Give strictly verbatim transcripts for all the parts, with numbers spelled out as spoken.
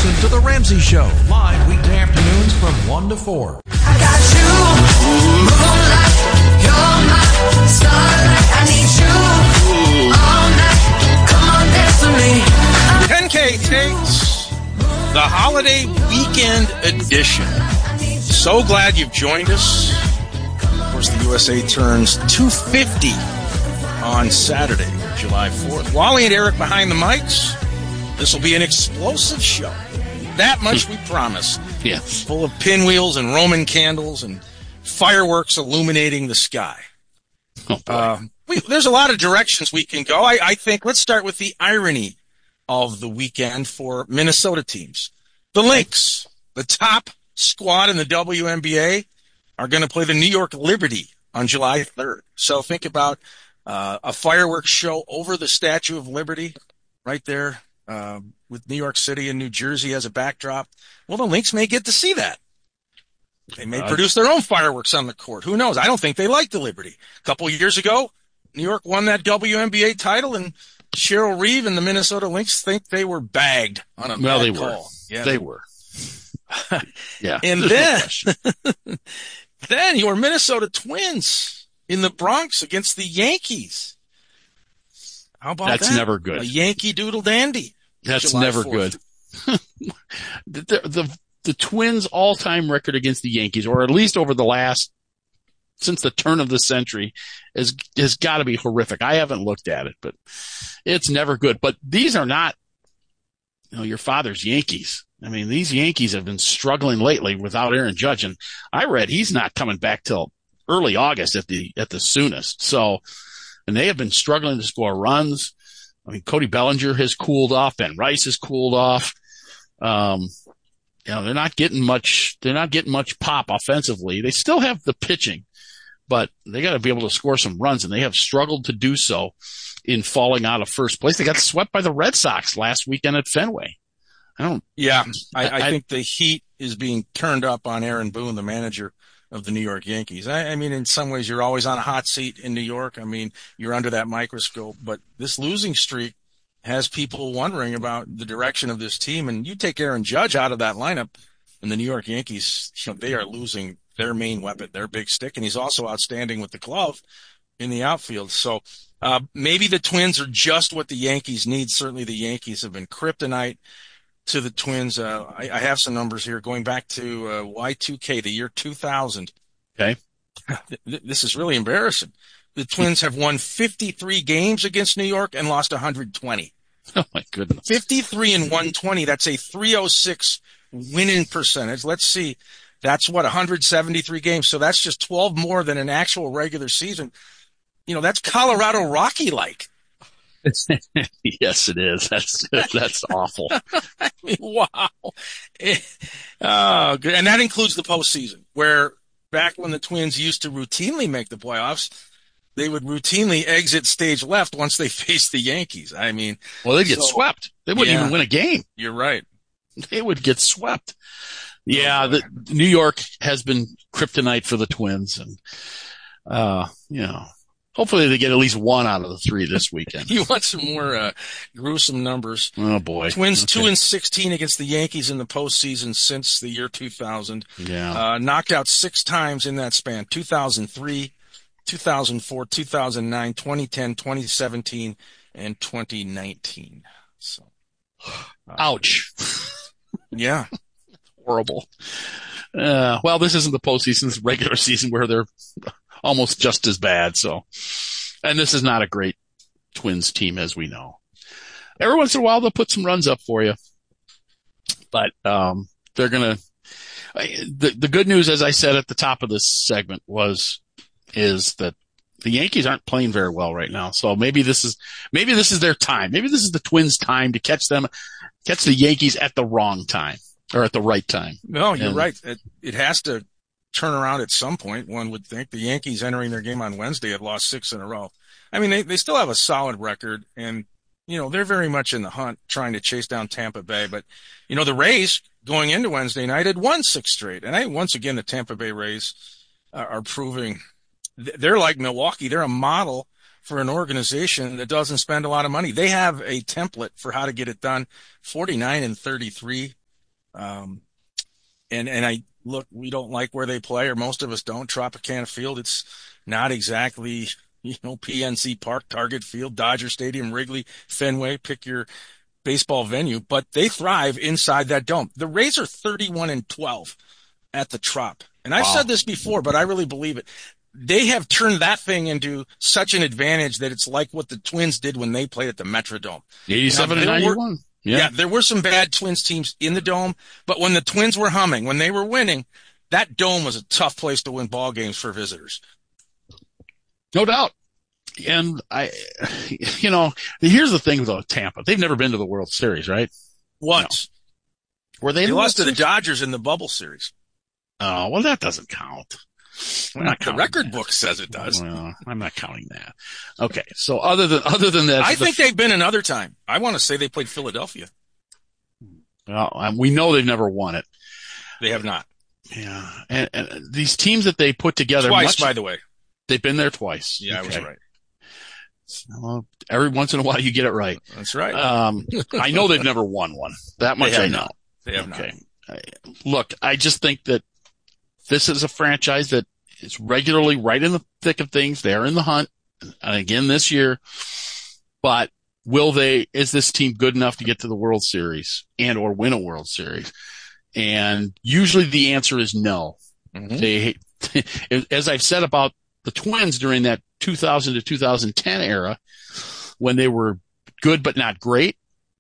Listen to The Ramsey Show, live weekday afternoons from one to four. I got you, moonlight, you're my starlight. I need you all night. Come on, dance with me. ten K takes the holiday weekend edition. So glad you've joined us. Of course, the U S A turns two fifty on Saturday, July fourth. Wally and Eric behind the mics. This will be an explosive show. That much we promise. Yes. Full of pinwheels and Roman candles and fireworks illuminating the sky. Oh, uh, we, there's a lot of directions we can go. I, I think let's start with the irony of the weekend for Minnesota teams. The Lynx, the top squad in the W N B A, are going to play the New York Liberty on July third. So think about uh, a fireworks show over the Statue of Liberty right there uh, with New York City and New Jersey as a backdrop. Well, the Lynx may get to see that. They may uh, produce their own fireworks on the court. Who knows? I don't think they like the Liberty. A couple of years ago, New York won that W N B A title, and Cheryl Reeve and the Minnesota Lynx think they were bagged on a well, bad they call. were. Yeah, they were. Yeah. And then, then your Minnesota Twins in the Bronx against the Yankees. How about That's that? That's never good. A Yankee Doodle Dandy. That's July never fourth. good. the, the the Twins' all-time record against the Yankees, or at least over the last since the turn of the century, is has got to be horrific. I haven't looked at it, but it's never good. But these are not, you know, your father's Yankees. I mean, these Yankees have been struggling lately without Aaron Judge, and I read he's not coming back till early August at the at the soonest. So, and they have been struggling to score runs. I mean, Cody Bellinger has cooled off. Ben Rice has cooled off. Um, you know, they're not getting much. They're not getting much pop offensively. They still have the pitching, but they got to be able to score some runs, and they have struggled to do so in falling out of first place. They got swept by the Red Sox last weekend at Fenway. I don't. Yeah, I, I, I think the heat is being turned up on Aaron Boone, the manager of the New York Yankees. I, I mean, in some ways, you're always on a hot seat in New York. I mean, you're under that microscope. But this losing streak has people wondering about the direction of this team. And you take Aaron Judge out of that lineup, and the New York Yankees, you know, they are losing their main weapon, their big stick. And he's also outstanding with the glove in the outfield. So uh, maybe the Twins are just what the Yankees need. Certainly the Yankees have been kryptonite to the Twins. Uh, I, I have some numbers here going back to uh, Y two K, the year two thousand. Okay. This is really embarrassing. The Twins have won fifty-three games against New York and lost one hundred twenty. Oh, my goodness. fifty-three and one twenty. That's a three oh six winning percentage. Let's see. That's what, one hundred seventy-three games. So that's just twelve more than an actual regular season. You know, that's Colorado Rocky-like. Yes, it is. That's that's awful. I mean, wow. It, oh, good. And that includes the postseason, where back when the Twins used to routinely make the playoffs, they would routinely exit stage left once they faced the Yankees. I mean, well, they'd get so, swept. They wouldn't yeah, even win a game. You're right. They would get swept. Yeah, the, New York has been kryptonite for the Twins, and uh, you know. Hopefully they get at least one out of the three this weekend. You want some more uh, gruesome numbers? Oh boy! Twins okay. two and sixteen against the Yankees in the postseason since the year two thousand. Yeah, uh, knocked out six times in that span: two thousand three, two thousand four, two thousand nine, twenty ten, twenty seventeen, and twenty nineteen. So, uh, ouch! Yeah, horrible. Uh, well, this isn't the postseason; it's regular season where they're almost just as bad. So, and this is not a great Twins team, as we know. Every once in a while, they'll put some runs up for you, but um, they're gonna. The the good news, as I said at the top of this segment, was is that the Yankees aren't playing very well right now. So maybe this is maybe this is their time. Maybe this is the Twins' time to catch them, catch the Yankees at the wrong time or at the right time. No, you're and, right. It, it has to turn around at some point, one would think. The Yankees entering their game on Wednesday have lost six in a row. I mean, they, they still have a solid record, and, you know, they're very much in the hunt trying to chase down Tampa Bay. But, you know, the Rays going into Wednesday night had won six straight. And I, once again, the Tampa Bay Rays are, are proving they're like Milwaukee. They're a model for an organization that doesn't spend a lot of money. They have a template for how to get it done. forty-nine and thirty-three Um, and, and I look, we don't like where they play, or most of us don't. Tropicana Field, it's not exactly, you know, P N C Park, Target Field, Dodger Stadium, Wrigley, Fenway, pick your baseball venue, but they thrive inside that dome. The Rays are thirty-one and twelve at the Trop. And I've Wow. said this before, but I really believe it. They have turned that thing into such an advantage that it's like what the Twins did when they played at the Metrodome. eighty-seven and Now, there were- ninety-one. Yeah. Yeah. there were some bad Twins teams in the dome, but when the Twins were humming, when they were winning, that dome was a tough place to win ball games for visitors. No doubt. And I, you know, here's the thing with Tampa. They've never been to the World Series, right? Once. Were they? They in the lost to World the Series? Dodgers in the bubble series. Oh, well, that doesn't count. I'm not The counting record that. book says it does. Well, I'm not counting that. Okay. So other than, other than that, I the- think they've been another time. I want to say they played Philadelphia. well, um, we know they've never won it. They have not. Yeah. And, and these teams that they put together, Twice, much- by the way. they've been there twice. Yeah, I was Okay. right. Well, every once in a while you get it right. That's right. Um, I know they've never won one. That much They have I know. not. They have Okay. I, look, I just think that this is a franchise that is regularly right in the thick of things. They're in the hunt, and again this year. But will they? Is this team good enough to get to the World Series and or win a World Series? And usually the answer is no. not. Mhm. They, as I've said about the Twins during that two thousand to two thousand ten era, when they were good but not great,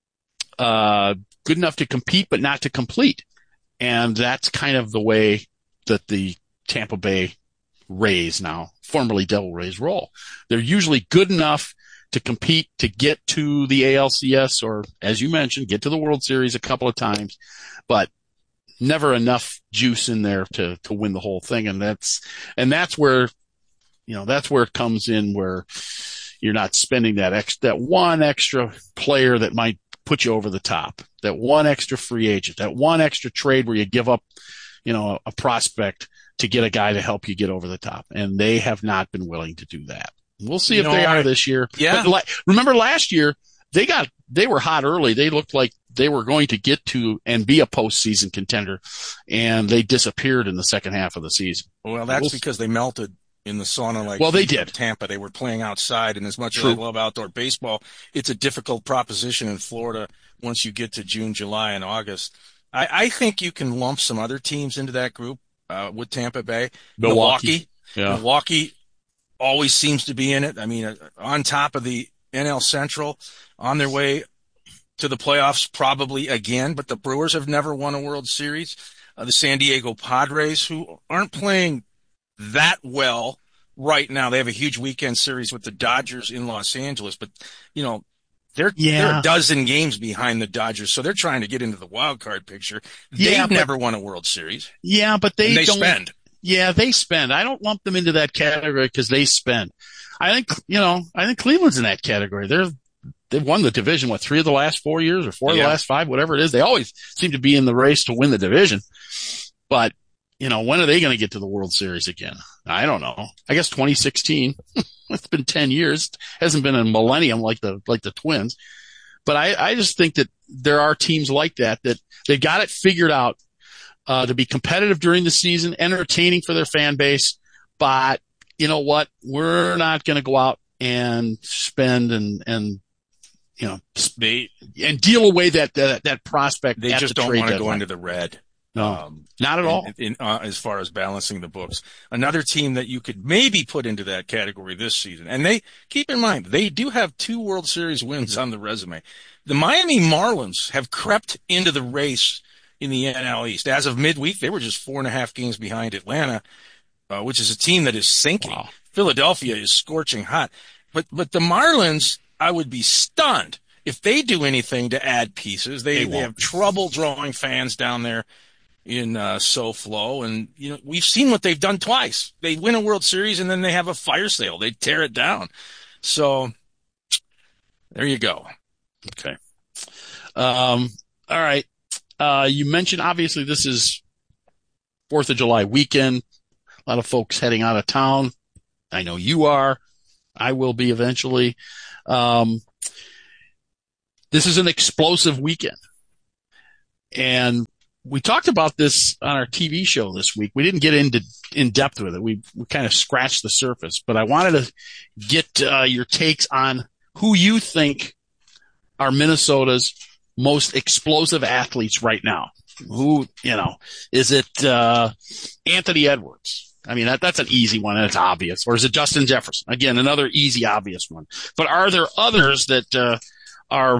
uh, good enough to compete but not to complete. And that's kind of the way that the Tampa Bay Rays, now formerly Devil Rays, roll. They're usually good enough to compete, to get to the A L C S, or as you mentioned, get to the World Series a couple of times, but never enough juice in there to, to win the whole thing. And that's, and that's where, you know, that's where it comes in, where you're not spending that ex, that one extra player that might put you over the top, that one extra free agent, that one extra trade where you give up, you know, a prospect to get a guy to help you get over the top. And they have not been willing to do that. We'll see You if know, they are I- this year. Yeah. But like, remember last year, they got, they were hot early. They looked like they were going to get to and be a postseason contender, and they disappeared in the second half of the season. Well, that's We'll- because they melted in the sauna like Well, they heat did. of Tampa. They were playing outside, and as much True. as I love outdoor baseball, it's a difficult proposition in Florida once you get to June, July, and August. I, I think you can lump some other teams into that group uh, with Tampa Bay. Milwaukee. Yeah. Milwaukee always seems to be in it. I mean, uh, on top of the N L Central, on their way to the playoffs probably again, but the Brewers have never won a World Series. Uh, the San Diego Padres, who aren't playing that well right now. They have a huge weekend series with the Dodgers in Los Angeles, but you know, they're, Yeah. they're a dozen games behind the Dodgers. So they're trying to get into the wild card picture. Yeah, They've but- never won a World Series. Yeah, but they, And they don't spend. Yeah, they spend. I don't lump them into that category because they spend. I think, you know, I think Cleveland's in that category. They're, they've won the division, what, three of the last four years or four of Yeah. the last five, whatever it is. They always seem to be in the race to win the division. But, you know, when are they going to get to the World Series again? I don't know. I guess twenty sixteen. It's been ten years. Hasn't been a millennium like the, like the Twins. But I, I just think that there are teams like that, that they got it figured out. Uh, to be competitive during the season, entertaining for their fan base. But you know what? We're not going to go out and spend and, and, you know, They, and deal away that, that, that prospect. they at just the don't trade want to go deadline. into the red. No, Um, not at all. in, in, uh, as far as balancing the books. Another team that you could maybe put into that category this season, and they keep in mind they do have two World Series wins on the resume. The Miami Marlins have crept into the race in the N L East. As of midweek, they were just four and a half games behind Atlanta, uh, which is a team that is sinking. Wow. Philadelphia is scorching hot, but but the Marlins, I would be stunned if they do anything to add pieces. They They they, won't. have trouble drawing fans down there in uh, SoFlo, and you know we've seen what they've done twice. They win a World Series and then they have a fire sale. They tear it down. So there you go. Okay. Um, all right. Uh, you mentioned obviously this is fourth of July weekend. A lot of folks heading out of town. I know you are. I will be eventually. Um, this is an explosive weekend. And we talked about this on our T V show this week. We didn't get into in depth with it. We, we kind of scratched the surface, but I wanted to get uh, your takes on who you think are Minnesota's most explosive athletes right now. Who, you know, is it uh, Anthony Edwards? I mean, that, that's an easy one, and it's obvious. Or is it Justin Jefferson? Again, another easy, obvious one. But are there others that uh, are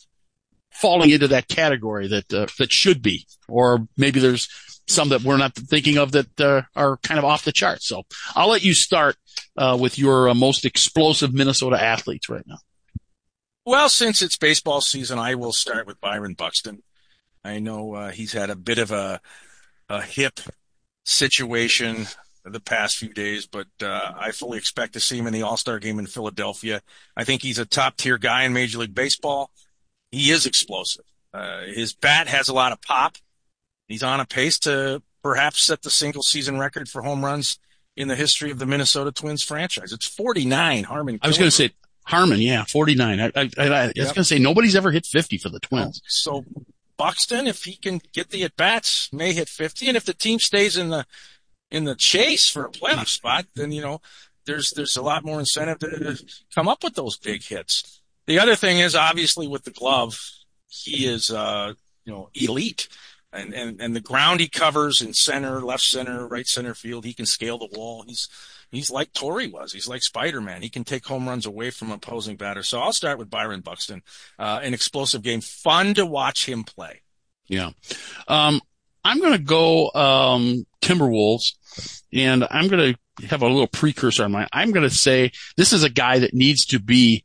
falling into that category that uh, that should be? Or maybe there's some that we're not thinking of that uh, are kind of off the charts. So I'll let you start uh, with your uh, most explosive Minnesota athletes right now. Well, since it's baseball season, I will start with Byron Buxton. I know uh, he's had a bit of a, a hip situation the past few days, but uh, I fully expect to see him in the All-Star game in Philadelphia. I think he's a top-tier guy in Major League Baseball. He is explosive. Uh, his bat has a lot of pop. He's on a pace to perhaps set the single-season record for home runs in the history of the Minnesota Twins franchise. It's forty-nine. Harmon. I was going to say Harmon, yeah, forty-nine. I, I, I, I was yep. going to say nobody's ever hit fifty for the Twins. So Buxton, if he can get the at-bats, may hit fifty. And if the team stays in the in the chase for a playoff spot, then, you know, there's there's a lot more incentive to come up with those big hits. The other thing is, obviously, with the glove, he is, uh, you know, elite. And, and, and the ground he covers in center, left center, right center field, he can scale the wall. He's he's like Torrey was. He's like Spider-Man. He can take home runs away from opposing batters. So I'll start with Byron Buxton. Uh, an explosive game. Fun to watch him play. Yeah. Um, I'm going to go um, Timberwolves, and I'm going to have a little precursor on mine. I'm going to say this is a guy that needs to be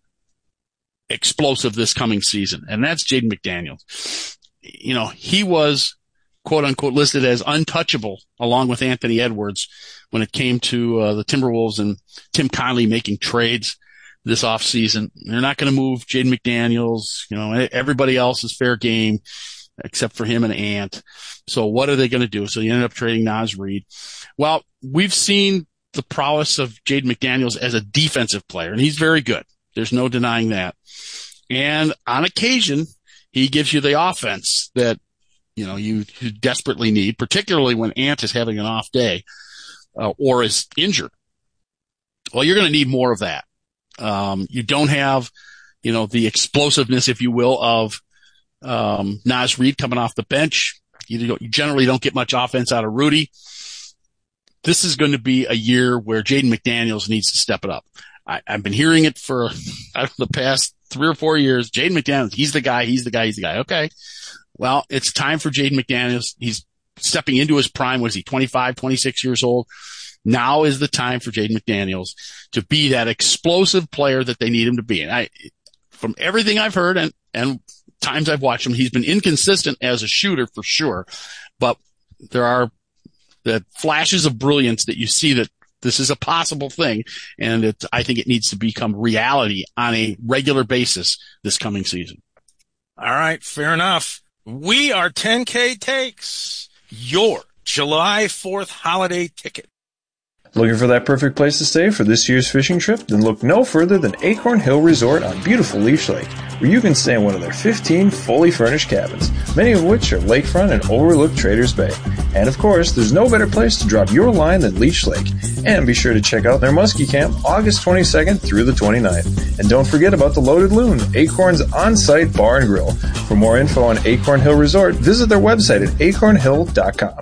explosive this coming season, and that's Jaden McDaniels. You know, he was, quote unquote, listed as untouchable along with Anthony Edwards when it came to uh, the Timberwolves and Tim Connelly making trades this offseason. They're not going to move Jaden McDaniels. You know, everybody else is fair game except for him and Ant. So what are they going to do? So you ended up trading Naz Reid. Well, we've seen the prowess of Jaden McDaniels as a defensive player, and he's very good. There's no denying that. And on occasion, he gives you the offense that, you know, you, you desperately need, particularly when Ant is having an off day uh, or is injured. Well, you're going to need more of that. Um, you don't have, you know, the explosiveness, if you will, of um, Naz Reid coming off the bench. You, don't, you generally don't get much offense out of Rudy. This is going to be a year where Jaden McDaniels needs to step it up. I, I've been hearing it for I don't know, the past three or four years. Jaden McDaniels, he's the guy, he's the guy, he's the guy. Okay. Well, it's time for Jaden McDaniels. He's stepping into his prime. What is he, twenty-five, twenty-six years old? Now is the time for Jaden McDaniels to be that explosive player that they need him to be. And I, from everything I've heard and, and times I've watched him, he's been inconsistent as a shooter for sure, but there are the flashes of brilliance that you see that this is a possible thing, and it, I think it needs to become reality on a regular basis this coming season. All right, fair enough. We are ten K Takes, your July fourth holiday ticket. Looking for that perfect place to stay for this year's fishing trip? Then look no further than Acorn Hill Resort on beautiful Leech Lake, where you can stay in one of their fifteen fully furnished cabins, many of which are lakefront and overlook Traders Bay. And of course, there's no better place to drop your line than Leech Lake. And be sure to check out their Muskie Camp August twenty-second through the twenty-ninth. And don't forget about the Loaded Loon, Acorn's on-site bar and grill. For more info on Acorn Hill Resort, visit their website at acorn hill dot com.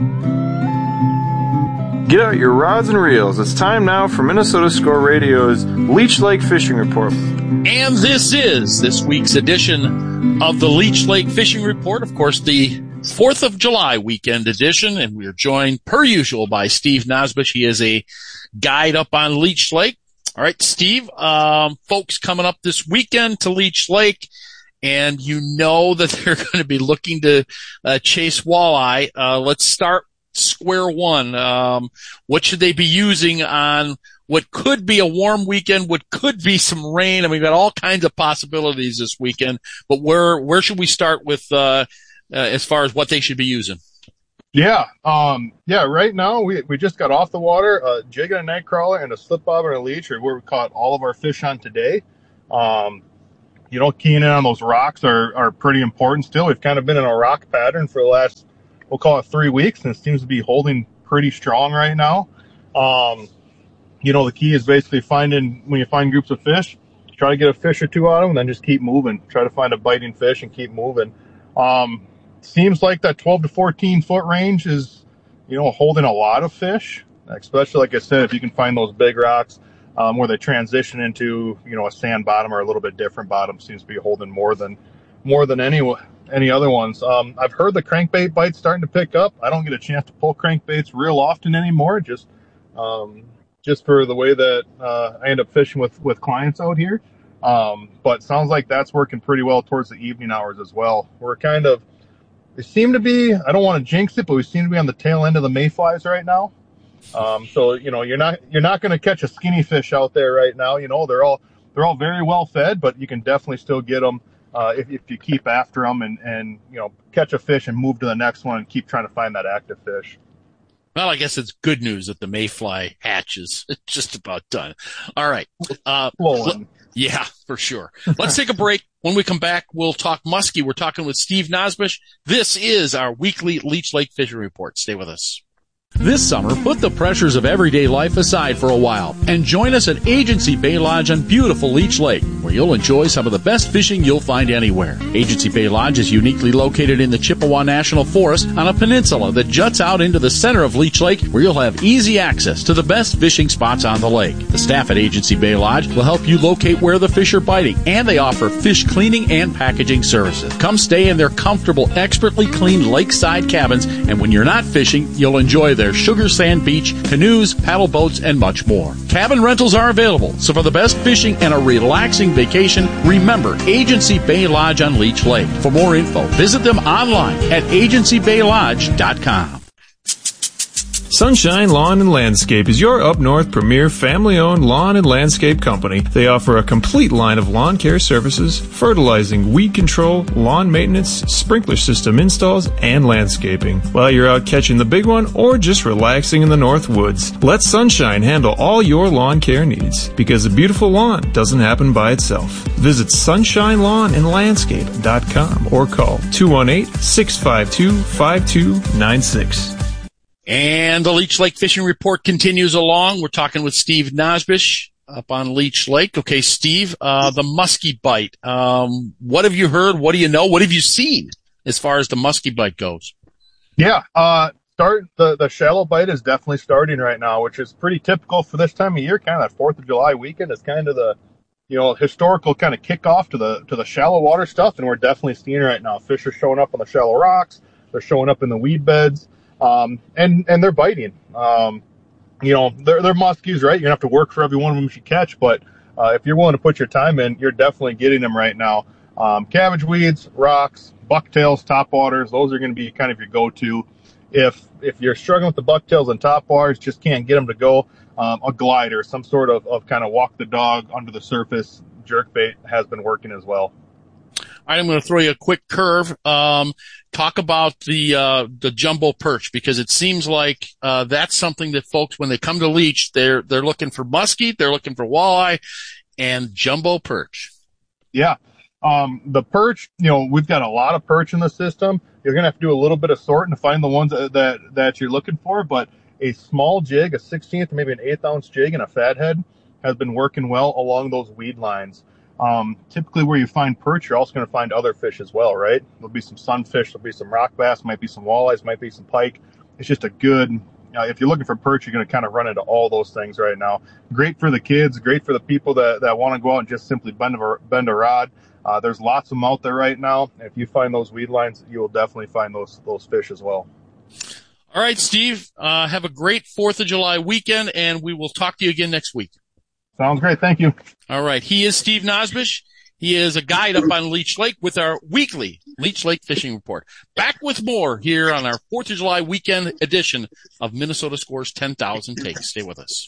Get out your rods and reels. It's time now for Minnesota Score Radio's Leech Lake Fishing Report. And this is this week's edition of the Leech Lake Fishing Report. Of course, the fourth of July weekend edition. And we are joined, per usual, by Steve Nosbush. He is a guide up on Leech Lake. All right, Steve, um, folks coming up this weekend to Leech Lake, and you know that they're going to be looking to uh, chase walleye. Uh, let's start square one. Um, what should they be using on what could be a warm weekend, what could be some rain? I mean, we've got all kinds of possibilities this weekend, but where, where should we start with, uh, uh as far as what they should be using? Yeah. Um, yeah, right now we, we just got off the water, uh, jigging a night crawler and a slip bobber and a leech are where we caught all of our fish on today. Um, you know, keying in on those rocks are, are pretty important still. We've kind of been in a rock pattern for the last we'll call it three weeks, and it seems to be holding pretty strong right now. Um, you know, the key is basically finding, when you find groups of fish, try to get a fish or two out of them, and then just keep moving. Try to find a biting fish and keep moving. Um, seems like that twelve to fourteen foot range is, you know, holding a lot of fish, especially, like I said, if you can find those big rocks um, where they transition into, you know, a sand bottom or a little bit different bottom, seems to be holding more than more than any any other ones. Um, I've heard the crankbait bites starting to pick up. I don't get a chance to pull crankbaits real often anymore, just um, just for the way that uh, I end up fishing with, with clients out here. Um, but sounds like that's working pretty well towards the evening hours as well. We're kind of, they seem to be, I don't want to jinx it, but we seem to be on the tail end of the mayflies right now. Um, so, you know, you're not, you're not going to catch a skinny fish out there right now. You know, they're all, they're all very well fed, but you can definitely still get them, uh, if, if you keep after them and, and, you know, catch a fish and move to the next one and keep trying to find that active fish. Well, I guess it's good news that the mayfly hatch is just about done. All right. Uh, Flowing. Yeah, for sure. Let's take a break. When we come back, we'll talk muskie. We're talking with Steve Nosbish. This is our weekly Leech Lake Fishing Report. Stay with us. This summer, put the pressures of everyday life aside for a while and join us at Agency Bay Lodge on beautiful Leech Lake, where you'll enjoy some of the best fishing you'll find anywhere. Agency Bay Lodge is uniquely located in the Chippewa National Forest on a peninsula that juts out into the center of Leech Lake, where you'll have easy access to the best fishing spots on the lake. The staff at Agency Bay Lodge will help you locate where the fish are biting, and they offer fish cleaning and packaging services. Come stay in their comfortable, expertly cleaned lakeside cabins, and when you're not fishing, you'll enjoy their sugar sand beach, canoes, paddle boats, and much more. Cabin rentals are available, so for the best fishing and a relaxing vacation, remember Agency Bay Lodge on Leech Lake. For more info, visit them online at agency bay lodge dot com. Sunshine Lawn and Landscape is your up north premier family-owned lawn and landscape company. They offer a complete line of lawn care services, fertilizing, weed control, lawn maintenance, sprinkler system installs, and landscaping. While you're out catching the big one or just relaxing in the north woods, let Sunshine handle all your lawn care needs, because a beautiful lawn doesn't happen by itself. Visit sunshine lawn and landscape dot com or call two one eight, six five two, five two nine six. And the Leech Lake Fishing Report continues along. We're talking with Steve Nosbish up on Leech Lake. Okay, Steve, uh, the muskie bite. Um, what have you heard? What do you know? What have you seen as far as the muskie bite goes? Yeah, uh, start the, the shallow bite is definitely starting right now, which is pretty typical for this time of year. Kind of that Fourth of July weekend is kind of the, you know, historical kind of kickoff to the to the shallow water stuff, and we're definitely seeing right now. Fish are showing up on the shallow rocks. They're showing up in the weed beds. Um, and, and they're biting. Um, you know, they're, they're muskies, right? You're gonna have to work for every one of them you catch, but, uh, if you're willing to put your time in, you're definitely getting them right now. Um, cabbage weeds, rocks, bucktails, topwaters, those are gonna be kind of your go-to. If, if you're struggling with the bucktails and topwaters, just can't get them to go, um, a glider, some sort of, of kind of walk the dog under the surface jerkbait has been working as well. All right, I'm going to throw you a quick curve. Um, talk about the, uh, the jumbo perch, because it seems like, uh, that's something that folks, when they come to Leech, they're, they're looking for muskie, they're looking for walleye and jumbo perch. Yeah. Um, the perch, you know, we've got a lot of perch in the system. You're going to have to do a little bit of sorting to find the ones that, that, that you're looking for, but a small jig, a sixteenth, maybe an eighth ounce jig and a fathead has been working well along those weed lines. Um, typically where you find perch, you're also going to find other fish as well, right? There'll be some sunfish, there'll be some rock bass, might be some walleyes, might be some pike. It's just a good, uh, if you're looking for perch, you're going to kind of run into all those things right now. Great for the kids, great for the people that, that want to go out and just simply bend a, bend a rod. Uh, there's lots of them out there right now. If you find those weed lines, you will definitely find those, those fish as well. All right, Steve, uh, have a great fourth of July weekend, and we will talk to you again next week. Sounds great. Thank you. All right. He is Steve Nosbish. He is a guide up on Leech Lake with our weekly Leech Lake Fishing Report. Back with more here on our fourth of July weekend edition of Minnesota Scores ten thousand Takes. Stay with us.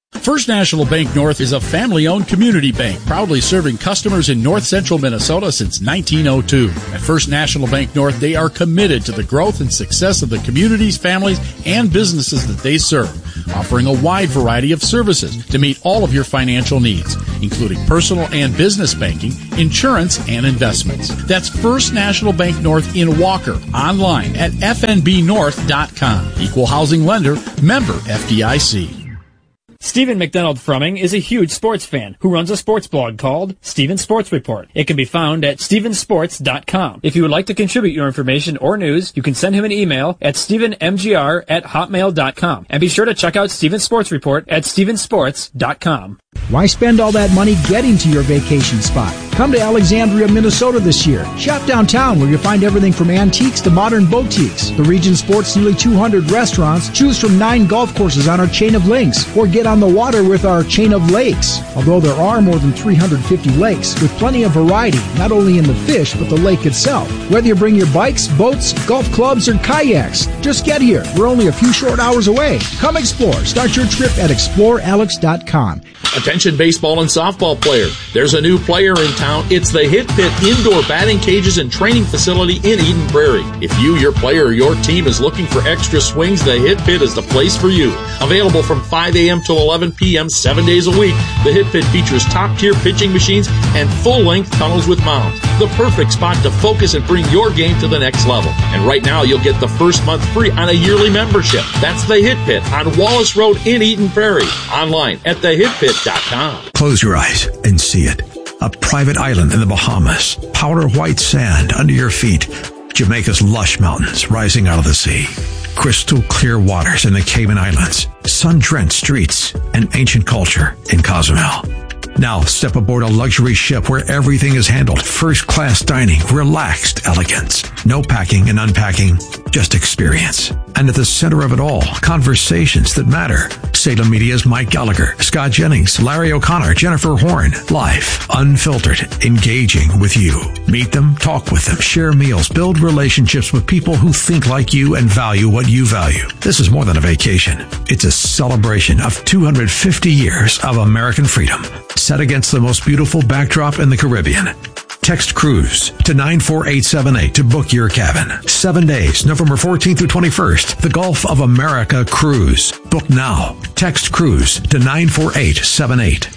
First National Bank North is a family-owned community bank, proudly serving customers in north central Minnesota since nineteen oh two. At First National Bank North, they are committed to the growth and success of the communities, families, and businesses that they serve, offering a wide variety of services to meet all of your financial needs, including personal and business banking, insurance, and investments. That's First National Bank North in Walker, online at f n b north dot com. Equal housing lender, member F D I C. Stephen McDonald Frumming is a huge sports fan who runs a sports blog called Stephen Sports Report. It can be found at stephen sports dot com. If you would like to contribute your information or news, you can send him an email at stephen m g r at hotmail dot com. And be sure to check out Stephen Sports Report at stephen sports dot com. Why spend all that money getting to your vacation spot? Come to Alexandria, Minnesota this year. Shop downtown where you'll find everything from antiques to modern boutiques. The region sports nearly two hundred restaurants. Choose from nine golf courses on our chain of links, or get on the water with our chain of lakes. Although there are more than three hundred fifty lakes, with plenty of variety, not only in the fish, but the lake itself. Whether you bring your bikes, boats, golf clubs, or kayaks, just get here. We're only a few short hours away. Come explore. Start your trip at explore alex dot com. Attention baseball and softball players. There's a new player in town. It's the Hit Pit Indoor Batting Cages and Training Facility in Eden Prairie. If you, your player, or your team is looking for extra swings, the Hit Pit is the place for you. Available from five a.m. till eleven p.m. seven days a week, the Hit Pit features top-tier pitching machines and full-length tunnels with mounds. The perfect spot to focus and bring your game to the next level. And right now, you'll get the first month free on a yearly membership. That's the Hit Pit on Wallace Road in Eden Prairie. Online at the hit pit dot com. Close your eyes and see it. A private island in the Bahamas. Powder white sand under your feet. Jamaica's lush mountains rising out of the sea. Crystal clear waters in the Cayman Islands. Sun-drenched streets and ancient culture in Cozumel. Now step aboard a luxury ship where everything is handled. First-class dining, relaxed elegance. No packing and unpacking, just experience. And at the center of it all, conversations that matter. Salem Media's Mike Gallagher, Scott Jennings, Larry O'Connor, Jennifer Horn. Life, unfiltered, engaging with you. Meet them, talk with them, share meals, build relationships with people who think like you and value what you value. This is more than a vacation. It's a celebration of two hundred fifty years of American freedom, set against the most beautiful backdrop in the Caribbean. Text cruise to nine four eight seven eight to book your cabin. Seven days, November fourteenth through twenty-first. The Gulf of America Cruise. Book now. Text cruise to nine four eight seven eight.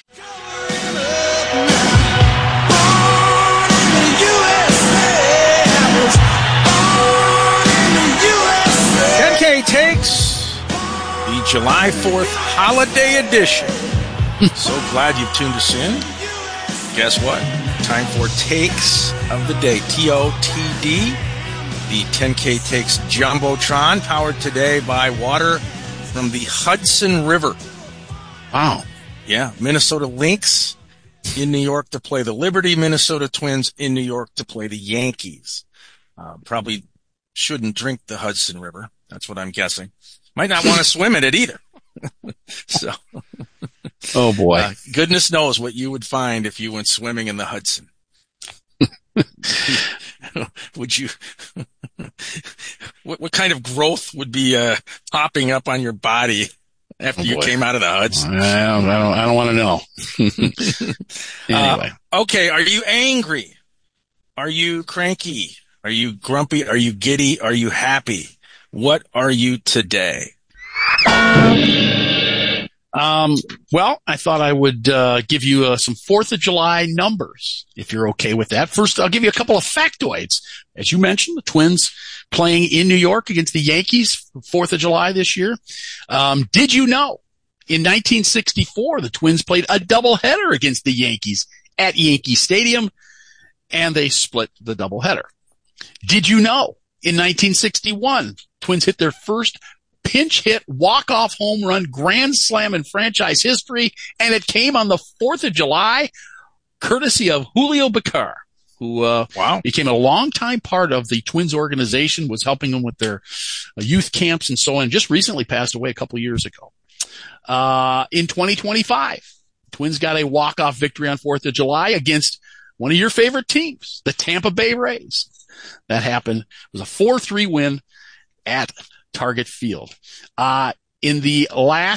ten K takes the July fourth holiday edition. So glad you've tuned us in. Guess what? Time for Takes of the Day. T O T D. The ten K Takes Jumbotron, powered today by water from the Hudson River. Wow. Yeah. Minnesota Lynx in New York to play the Liberty. Minnesota Twins in New York to play the Yankees. Uh, probably shouldn't drink the Hudson River. That's what I'm guessing. Might not want to swim in it either. So. Oh boy. Uh, goodness knows what you would find if you went swimming in the Hudson. Would you, what, what kind of growth would be, uh, popping up on your body after oh you came out of the Hudson? I don't, I don't, I don't want to know. Anyway. Uh, okay. Are you angry? Are you cranky? Are you grumpy? Are you giddy? Are you happy? What are you today? Um, well, I thought I would uh, give you uh, some fourth of July numbers, if you're okay with that. First, I'll give you a couple of factoids. As you mentioned, the Twins playing in New York against the Yankees, fourth of July this year. Um, did you know in nineteen sixty-four, the Twins played a doubleheader against the Yankees at Yankee Stadium, and they split the doubleheader? Did you know in nineteen sixty-one, Twins hit their first pinch hit, walk-off home run, grand slam in franchise history, and it came on the fourth of July, courtesy of Julio Becar, who uh, wow. became a longtime part of the Twins organization, was helping them with their uh, youth camps and so on, just recently passed away a couple of years ago. Uh, in twenty twenty-five, Twins got a walk-off victory on fourth of July against one of your favorite teams, the Tampa Bay Rays. That happened. It was a four three win at Target Field. Uh, in the last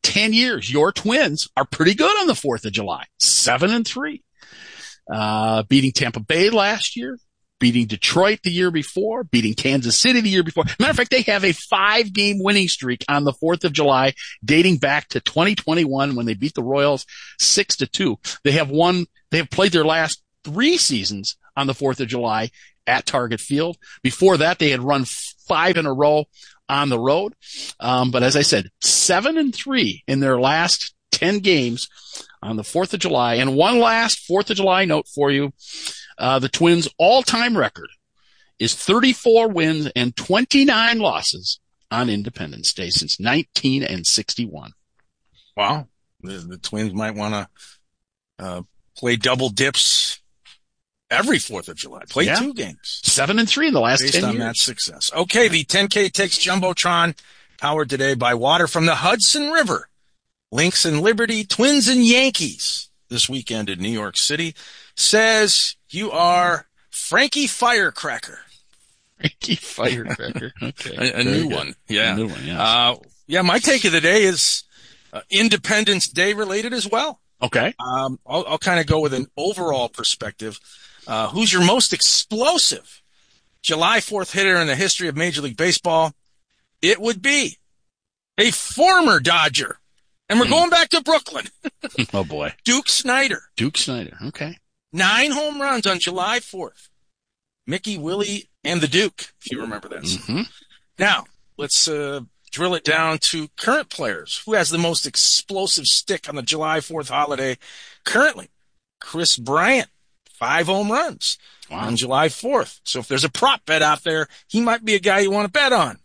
ten years, your Twins are pretty good on the fourth of July. Seven and three. Uh, beating Tampa Bay last year, beating Detroit the year before, beating Kansas City the year before. Matter of fact, they have a five game winning streak on the fourth of July dating back to twenty twenty-one when they beat the Royals six to two. They have won, they have played their last three seasons on the fourth of July at Target Field. Before that, they had run five in a row on the road. Um, but as I said, seven and three in their last ten games on the fourth of July. And one last fourth of July note for you. Uh, the Twins all-time record is thirty-four wins and twenty-nine losses on Independence Day since nineteen and sixty-one. Wow. The, the Twins might want to, uh, play double dips every fourth of July. Play Yeah. two games. Seven and three in the last Based ten on years. that success. Okay, the ten K Takes Jumbotron, powered today by water from the Hudson River. Lynx and Liberty, Twins and Yankees this weekend in New York City. Says you are Frankie Firecracker. Frankie Firecracker. Okay. A, a Very new good. one. Yeah. A new one, yes. Uh, yeah, my take of the day is uh, Independence Day related as well. Okay. Um, I'll, I'll kind of go with an overall perspective. Uh, who's your most explosive July fourth hitter in the history of Major League Baseball? It would be a former Dodger. And we're going back to Brooklyn. Oh, boy. Duke Snyder. Duke Snyder. Okay. Nine home runs on July fourth. Mickey, Willie, and the Duke, if you remember that. Mm-hmm. Now, let's uh, drill it down to current players. Who has the most explosive stick on the July fourth holiday currently? Chris Bryant. Five home runs Wow. on July fourth. So if there's a prop bet out there, he might be a guy you want to bet on.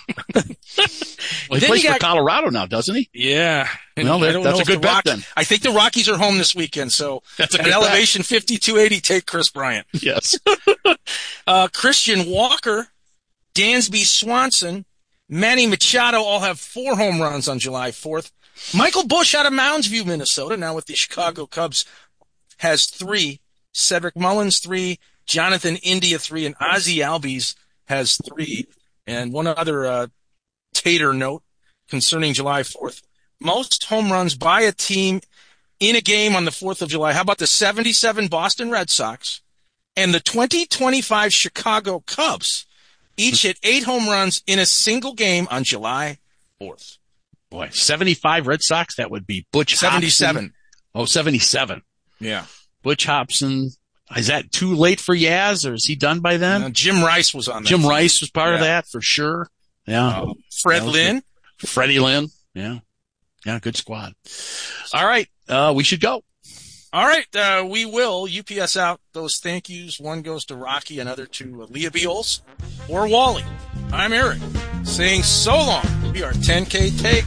Well, he Then plays you for got- Colorado now, doesn't he? Yeah. And Well, I that- don't that's know a if good the bet Rock- then. I think the Rockies are home this weekend, so That's a at good bet. elevation fifty-two eighty, take Chris Bryant. Yes. Uh, Christian Walker, Dansby Swanson, Manny Machado all have four home runs on July fourth. Michael Busch out of Mounds View, Minnesota, now with the Chicago Cubs, has three. Cedric Mullins, three. Jonathan India, three. And Ozzie Albies has three. And one other uh, tater note concerning July fourth. Most home runs by a team in a game on the fourth of July. How about the seventy-seven Boston Red Sox and the twenty twenty-five Chicago Cubs? Each hit eight home runs in a single game on July fourth. Boy, seventy-five Red Sox, that would be Butch seventy-seven. Hobson. Oh, seventy-seven. Yeah. Butch Hobson. Is that too late for Yaz, or is he done by then? Uh, Jim Rice was on that. Jim team. Rice was part of Yeah. that for sure. Yeah. Uh, Fred That was Lynn. good. Freddie Lynn. Yeah. Yeah, good squad. All right. Uh, we should go. All right, uh, we will U P S out those thank yous. One goes to Rocky, another to Leah Beals or Wally. I'm Eric, saying so long. We are ten K Take